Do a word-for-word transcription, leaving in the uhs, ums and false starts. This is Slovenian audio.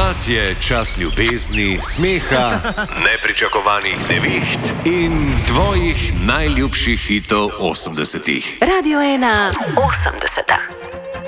Spomlad je čas ljubezni, smeha, nepričakovanih neviht in tvojih najljubših hitov osemdesetih. Radio ena osemdeseta.